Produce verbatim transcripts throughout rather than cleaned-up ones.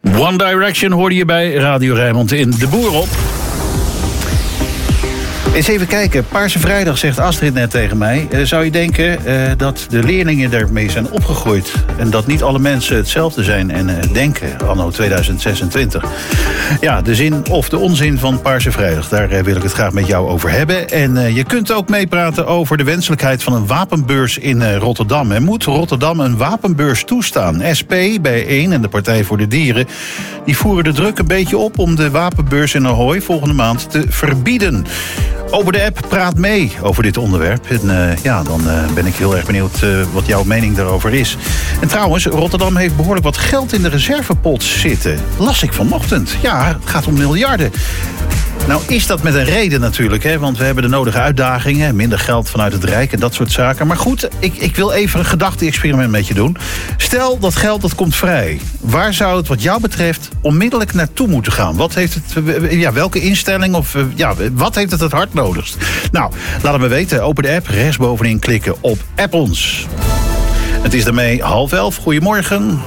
One Direction hoorde je bij Radio Rijnmond in De Boer op. Eens even kijken. Paarse Vrijdag, zegt Astrid net tegen mij. Uh, zou je denken uh, dat de leerlingen daarmee zijn opgegroeid... en dat niet alle mensen hetzelfde zijn en uh, denken, anno tweeduizend zesentwintig. Ja, de zin of de onzin van Paarse Vrijdag. Daar uh, wil ik het graag met jou over hebben. En uh, je kunt ook meepraten over de wenselijkheid van een wapenbeurs in uh, Rotterdam. En moet Rotterdam een wapenbeurs toestaan? S P, bijeen en de Partij voor de Dieren... die voeren de druk een beetje op om de wapenbeurs in Ahoy volgende maand te verbieden. Over de app Praat mee over dit onderwerp. En uh, ja, dan uh, ben ik heel erg benieuwd uh, wat jouw mening daarover is. En trouwens, Rotterdam heeft behoorlijk wat geld in de reservepot zitten. Las ik vanochtend. Ja, het gaat om miljarden. Nou is dat met een reden natuurlijk, hè? Want we hebben de nodige uitdagingen... minder geld vanuit het Rijk en dat soort zaken. Maar goed, ik, ik wil even een gedachte-experiment met je doen. Stel, dat geld dat komt vrij. Waar zou het wat jou betreft onmiddellijk naartoe moeten gaan? Wat heeft het, ja, welke instelling of ja, wat heeft het het hard nodigst? Nou, laat het me weten. Open de app, rechtsbovenin klikken op App ons. Het is daarmee half elf. Goedemorgen.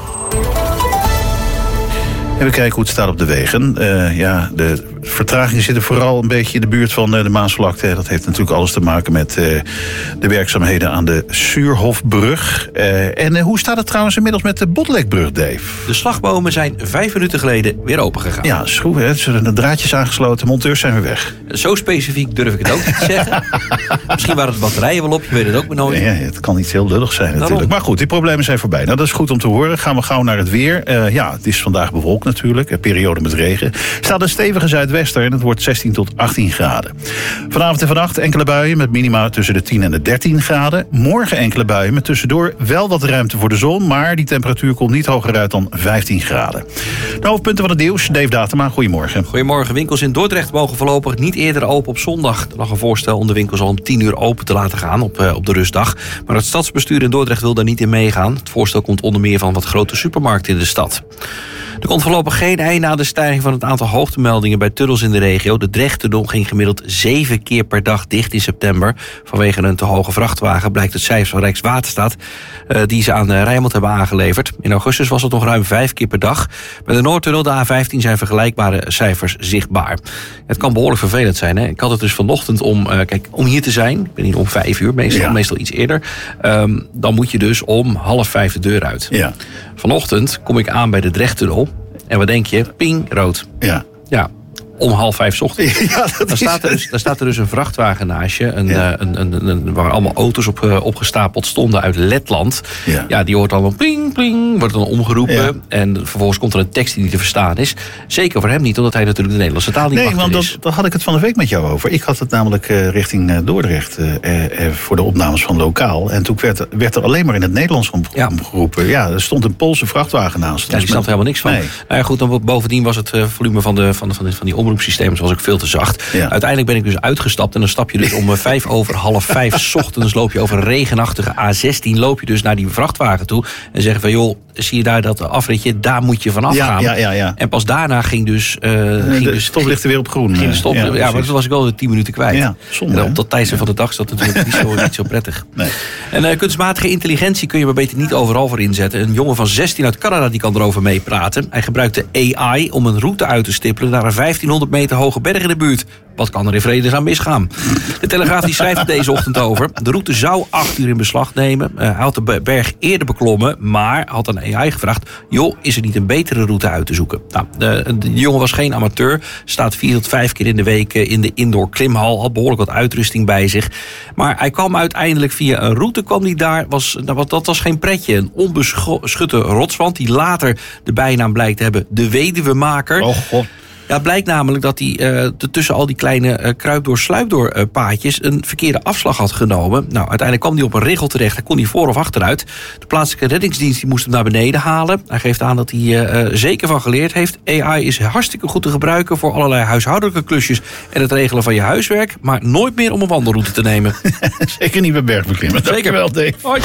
Even kijken hoe het staat op de wegen. Uh, ja, de vertragingen zitten vooral een beetje in de buurt van uh, de Maasvlakte. Dat heeft natuurlijk alles te maken met uh, de werkzaamheden aan de Suurhofbrug. Uh, en uh, hoe staat het trouwens inmiddels met de Botlekbrug, Dave? De slagbomen zijn vijf minuten geleden weer opengegaan. Ja, schroeven, hè? Er zijn de draadjes aangesloten, monteurs zijn weer weg. Zo specifiek durf ik het ook niet te zeggen. Misschien waren de batterijen wel op, je weet het ook maar nooit. Ja, het kan iets heel lullig zijn natuurlijk. Daarom. Maar goed, die problemen zijn voorbij. Nou, dat is goed om te horen. Gaan we gauw naar het weer. Uh, ja, het is vandaag bewolkt natuurlijk. Een periode met regen. Staat een stevige zuidwester en het wordt zestien tot achttien graden. Vanavond en vannacht enkele buien met minima tussen de tien en de dertien graden. Morgen enkele buien met tussendoor wel wat ruimte voor de zon, maar die temperatuur komt niet hoger uit dan vijftien graden. De hoofdpunten van het nieuws. Dave Datema, goedemorgen. Goedemorgen. Winkels in Dordrecht mogen voorlopig niet eerder open op zondag. Er lag een voorstel om de winkels al om tien uur open te laten gaan op, uh, op de rustdag. Maar het stadsbestuur in Dordrecht wil daar niet in meegaan. Het voorstel komt onder meer van wat grote supermarkten in de stad. Er komt voorlopig geen einde aan de stijging van het aantal hoogtemeldingen bij tunnels in de regio. De Drechttunnel ging gemiddeld zeven keer per dag dicht in september. Vanwege een te hoge vrachtwagen blijkt het cijfer van Rijkswaterstaat uh, die ze aan uh, Rijnmond hebben aangeleverd. In augustus was het nog ruim vijf keer per dag. Bij de Noordtunnel, de A vijftien, zijn vergelijkbare cijfers zichtbaar. Het kan behoorlijk vervelend zijn. Hè? Ik had het dus vanochtend om, uh, kijk, om hier te zijn. Ik ben hier om vijf uur, meestal, ja. meestal iets eerder. Um, dan moet je dus om half vijf de deur uit. Ja. Vanochtend kom ik aan bij de Drechttunnel. En wat denk je? Ping, rood. Ja. Ja. Om half vijf 's ochtends. Ja, daar, staat er dus, daar staat er dus een vrachtwagen naast je. Een, ja. uh, een, een, een, waar allemaal auto's op uh, opgestapeld stonden uit Letland. Ja. Ja, die hoort dan een pling, pling, wordt dan omgeroepen. Ja. En vervolgens komt er een tekst die niet te verstaan is. Zeker voor hem niet, omdat hij natuurlijk de Nederlandse taal niet nee, want is. Dat, daar had ik het van de week met jou over. Ik had het namelijk uh, richting uh, Dordrecht uh, uh, voor de opnames van Lokaal. En toen werd, werd er alleen maar in het Nederlands omgeroepen. Ja. Ja, er stond een Poolse vrachtwagen naast. Ja, die snapte helemaal niks van. Nee. Nou ja, goed, dan bovendien was het uh, volume van, de, van, de, van, de, van die omroepsysteem was ook veel te zacht. Ja. Uiteindelijk ben ik dus uitgestapt en dan stap je dus om vijf over half vijf 's ochtends loop je over een regenachtige A zestien, loop je dus naar die vrachtwagen toe en zeggen van joh, zie je daar dat afritje, daar moet je vanaf ja, gaan. Ja, ja, ja. En pas daarna ging dus... Uh, ging de dus stoplichten weer op groen. Ging de stop, ja, ja, maar toen was ik wel tien minuten kwijt. Ja, zonde, en op dat tijdstip ja. van de dag is dat natuurlijk niet zo, niet zo prettig. Nee. En uh, kunstmatige intelligentie kun je maar beter niet overal voor inzetten. Een jongen van zestien uit Canada die kan erover meepraten. Hij gebruikte A I om een route uit te stippelen naar een vijftienhonderd meter hoge berg in de buurt. Wat kan er in vredesnaam misgaan? De Telegraaf die schrijft er deze ochtend over. De route zou acht uur in beslag nemen. Uh, hij had de berg eerder beklommen, maar had aan A I gevraagd, joh, is er niet een betere route uit te zoeken? Nou, de, de jongen was geen amateur. Staat vier tot vijf keer in de week in de indoor klimhal. Had behoorlijk wat uitrusting bij zich. Maar hij kwam uiteindelijk via een route, kwam hij daar. Was, nou, dat was geen pretje. Een onbeschutte rotswand die later de bijnaam blijkt te hebben de Weduwemaker. Oh god. Ja, het blijkt namelijk dat hij uh, tussen al die kleine uh, kruipdoor-sluipdoor uh, paadjes een verkeerde afslag had genomen. Nou, uiteindelijk kwam hij op een regel terecht. Hij kon niet voor of achteruit. De plaatselijke reddingsdienst die moest hem naar beneden halen. Hij geeft aan dat hij uh, uh, zeker van geleerd heeft. A I is hartstikke goed te gebruiken voor allerlei huishoudelijke klusjes en het regelen van je huiswerk, maar nooit meer om een wandelroute te nemen. Zeker niet bij bergbeklimmen. Zeker wel, Dave. Hoi.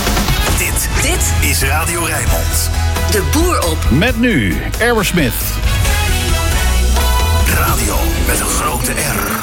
Dit, dit is Radio Rijnmond. De Boer op. Met nu Aerosmith. Radio met een grote R.